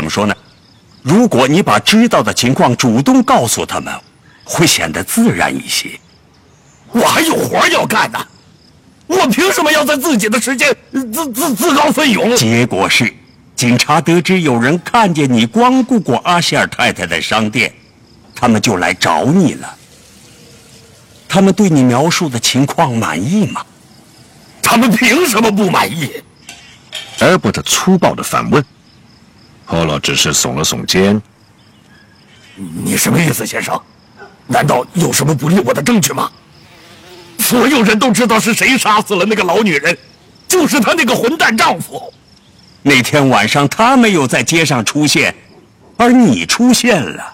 么说呢？如果你把知道的情况主动告诉他们，会显得自然一些。 我还有活要干呢，我凭什么要在自己的时间自告奋勇？ 结果是，警察得知有人看见你光顾过阿希尔太太的商店，他们就来找你了。他们对你描述的情况满意吗？ 他们凭什么不满意？ 艾伯特粗暴地反问。Polo 只是耸了耸肩。 你什么意思，先生？难道有什么不利我的证据吗？所有人都知道是谁杀死了那个老女人，就是她那个混蛋丈夫。 那天晚上他没有在街上出现，而你出现了。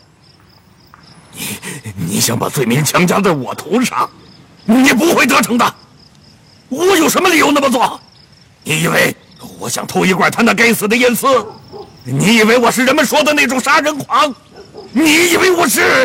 你想把罪名强加在我头上，你不会得逞的。我有什么理由那么做？你以为我想偷一罐他那该死的烟丝？你以为我是人们说的那种杀人狂？你以为我是？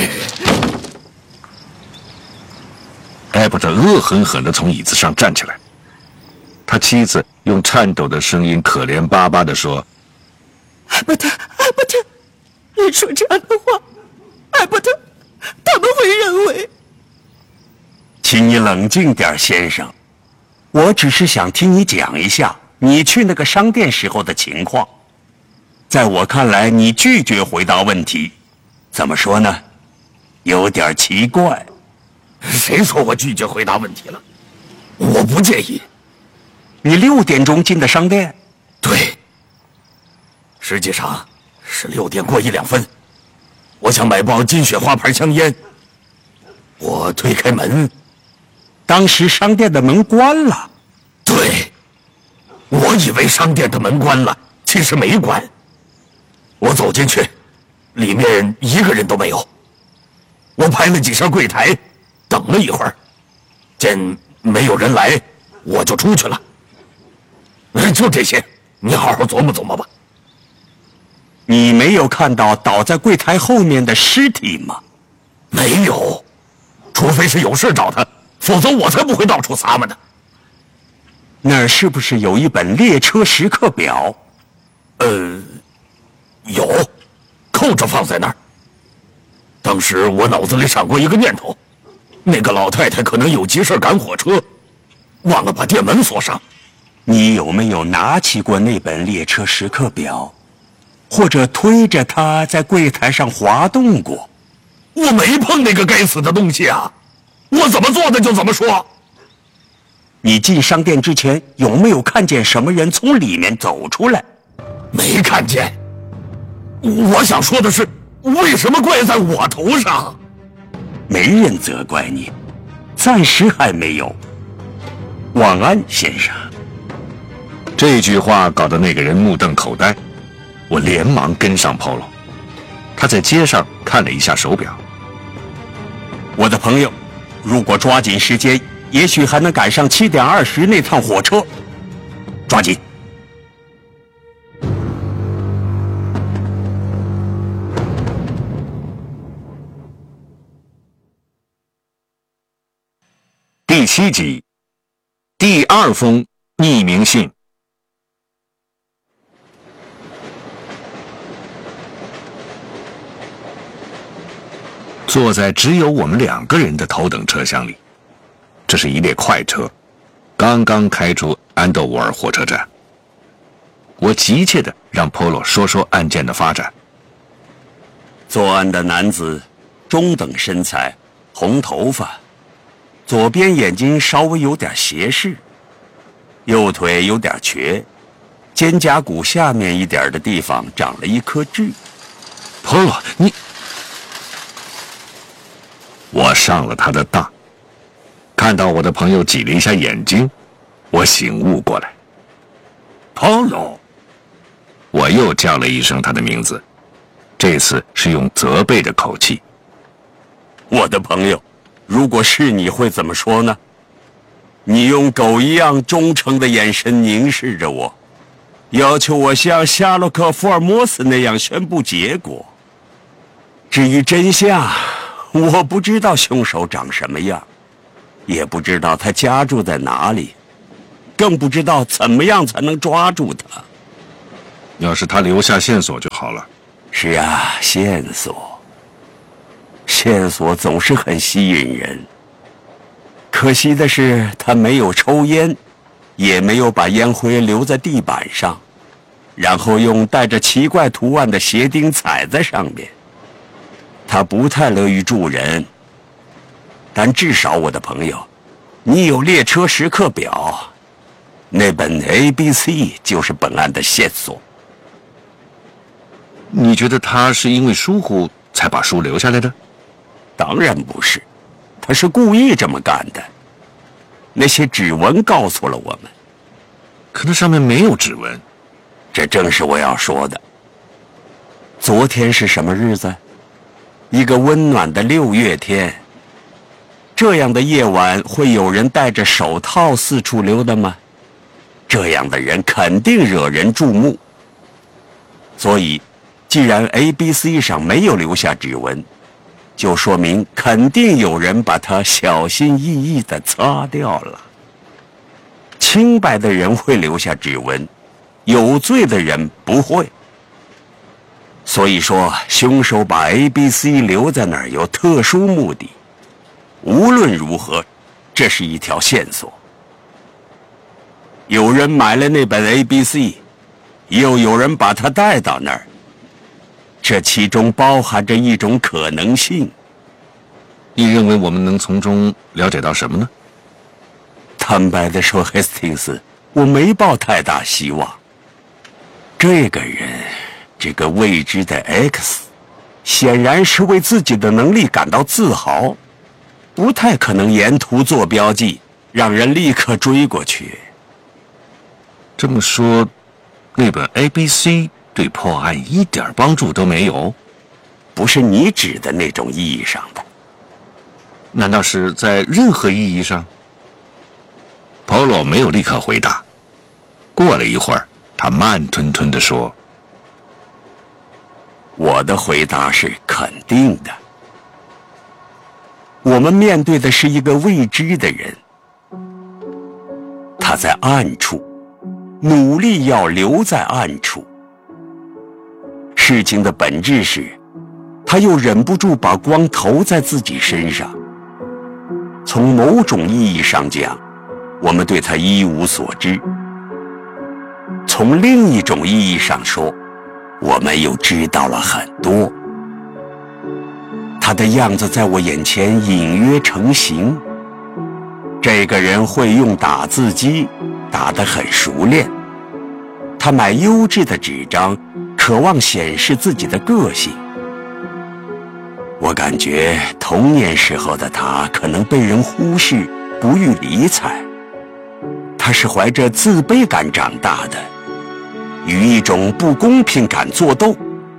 艾伯特恶狠狠地从椅子上站起来，他妻子用颤抖的声音可怜巴巴地说：“ 艾伯特，你说这样的话，艾伯特，他们会认为……” 请你冷静点，先生。我只是想听你讲一下你去那个商店时候的情况。在我看来，你拒绝回答问题，怎么说呢？有点奇怪。 谁说我拒绝回答问题了？我不介意。 你6点钟进的商店？ 对，实际上是6点过1、2分。我想买包金雪花牌香烟。我推开门， 当时商店的门关了。 对，我以为商店的门关了，其实没关。我走进去，里面一个人都没有。我拍了几下柜台，等了一会儿，见没有人来，我就出去了。就这些，你好好琢磨琢磨吧。 你没有看到倒在柜台后面的尸体吗？ 没有，除非是有事找他，否则我才不会到处撒嘛呢。 那儿是不是有一本列车时刻表？ 有，扣着放在那儿。当时我脑子里闪过一个念头，那个老太太可能有急事赶火车，忘了把店门锁上。 你有没有拿起过那本列车时刻表，或者推着它在柜台上滑动过？ 我没碰那个该死的东西啊！我怎么做的就怎么说。 你进商店之前有没有看见什么人从里面走出来？ 没看见。我想说的是，为什么怪在我头上？ 没人责怪你，暂时还没有。晚安，先生。 这句话搞得那个人目瞪口呆，我连忙跟上 Polo。他在街上看了一下手表。 我的朋友，如果抓紧时间，也许还能赶上7点20那趟火车。抓紧！ 第7集，第2封匿名信。坐在只有我们2个人的头等车厢里，这是一列快车，刚刚开出安德沃尔火车站。我急切地让 Polo 说说案件的发展。 作案的男子，中等身材，红头发，左边眼睛稍微有点斜视，右腿有点瘸，肩胛骨下面一点的地方长了一颗痣。 Polo， 你……我上了他的当，看到我的朋友挤了一下眼睛，我醒悟过来。 Polo， 我又叫了一声他的名字，这次是用责备的口气。 我的朋友，如果是你会怎么说呢？你用狗一样忠诚的眼神凝视着我，要求我像夏洛克·福尔摩斯那样宣布结果。至于真相，我不知道凶手长什么样，也不知道他家住在哪里，更不知道怎么样才能抓住他。 要是他留下线索就好了。 是啊，线索总是很吸引人。可惜的是，他没有抽烟，也没有把烟灰留在地板上，然后用带着奇怪图案的鞋钉踩在上面。他不太乐于助人，但至少我的朋友，你有列车时刻表，那本 ABC 就是本案的线索。 你觉得他是因为疏忽才把书留下来的？ 当然不是，他是故意这么干的。那些指纹告诉了我们。 可那上面没有指纹。 这正是我要说的。昨天是什么日子？一个温暖的6月天。这样的夜晚会有人戴着手套四处溜达吗？这样的人肯定惹人注目。所以既然 ABC 上没有留下指纹，就说明肯定有人把它小心翼翼地擦掉了。清白的人会留下指纹，有罪的人不会。所以说，凶手把 ABC 留在那儿有特殊目的。无论如何，这是一条线索。有人买了那本 ABC， 又有人把它带到那儿。这其中包含着一种可能性。 你认为我们能从中了解到什么呢？ 坦白地说，黑斯汀斯，我没抱太大希望。这个人，这个未知的 X， 显然是为自己的能力感到自豪，不太可能沿途做标记，让人立刻追过去。 这么说，那本 ABC 对破案一点帮助都没有？ 不是你指的那种意义上的。 难道是在任何意义上？保罗没有立刻回答。过了一会儿，他慢吞吞地说：“ 我的回答是肯定的。我们面对的是一个未知的人，他在暗处，努力要留在暗处。事情的本质是，他又忍不住把光投在自己身上。从某种意义上讲，我们对他一无所知。从另一种意义上说，我们又知道了很多。他的样子在我眼前隐约成形。这个人会用打字机，打得很熟练。他买优质的纸张，渴望显示自己的个性。我感觉童年时候的他可能被人忽视，不予理睬。他是怀着自卑感长大的，与一种不公平感作斗。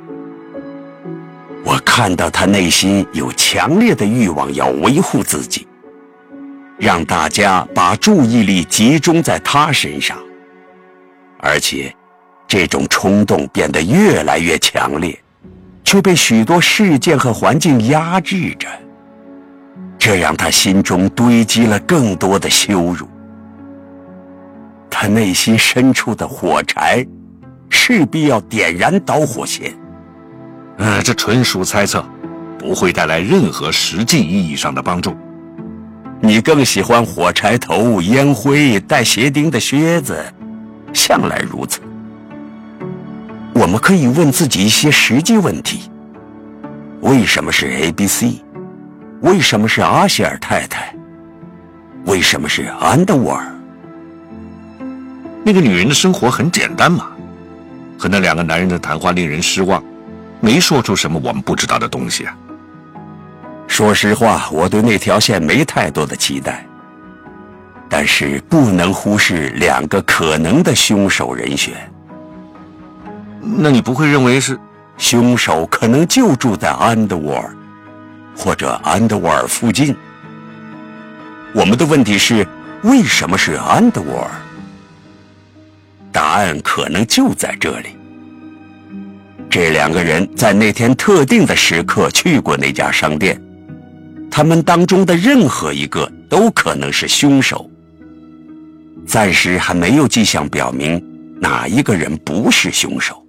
我看到他内心有强烈的欲望要维护自己，让大家把注意力集中在他身上，而且这种冲动变得越来越强烈，却被许多事件和环境压制着，这让他心中堆积了更多的羞辱。他内心深处的火柴势必要点燃导火线。 这纯属猜测，不会带来任何实际意义上的帮助。 你更喜欢火柴头、烟灰、带鞋钉的靴子，向来如此。我们可以问自己一些实际问题：为什么是 ABC？ 为什么是阿希尔太太？为什么是安德沃尔？ 那个女人的生活很简单嘛，和那两个男人的谈话令人失望，没说出什么我们不知道的东西啊。 说实话，我对那条线没太多的期待，但是不能忽视两个可能的凶手人选。 那你不会认为是凶手可能就住在安德沃尔，或者安德沃尔附近？我们的问题是，为什么是安德沃尔？答案可能就在这里。这两个人在那天特定的时刻去过那家商店，他们当中的任何一个都可能是凶手。暂时还没有迹象表明哪一个人不是凶手。